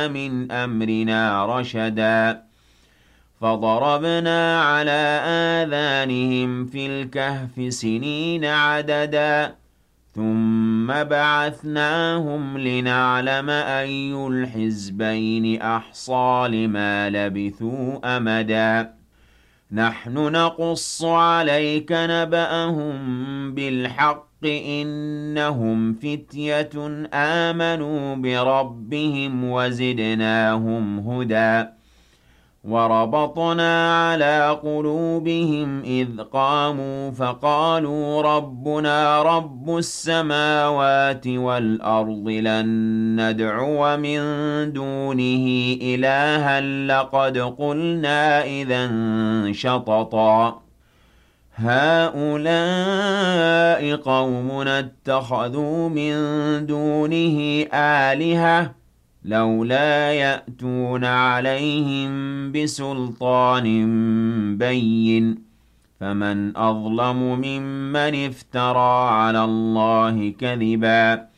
مِنْ أَمْرِنَا رَشَدًا فَضَرَبْنَا عَلَىٰ آذَانِهِمْ فِي الْكَهْفِ سِنِينَ عَدَدًا ثُمَّ بَعَثْنَاهُمْ لِنَعْلَمَ أَيُّ الْحِزْبَيْنِ أَحْصَىٰ لِمَا لَبِثُوا أَمَدًا نَحْنُ نَقُصُّ عَلَيْكَ نَبَأَهُم بِالْحَقِّ ۚ إِنَّهُمْ فِتْيَةٌ آمَنُوا بِرَبِّهِمْ وَزِدْنَاهُمْ هُدًى وَرَبَطْنَا عَلَىٰ قُلُوبِهِمْ إِذْ قَامُوا فَقَالُوا رَبُّنَا رَبُّ السَّمَاوَاتِ وَالْأَرْضِ لَن نَّدْعُوَ مِن دُونِهِ إِلَٰهًا لَّقَدْ قُلْنَا إِذًا شَطَطًا هَٰؤُلَاءِ قَوْمُنَا اتَّخَذُوا مِن دُونِهِ آلِهَةً لَّوْلَا يَأْتُونَ عَلَيْهِم بِسُلْطَانٍ بَيِّنٍ فَمَنْ أَظْلَمُ مِمَّنِ افْتَرَىٰ عَلَى اللَّهِ كَذِبًا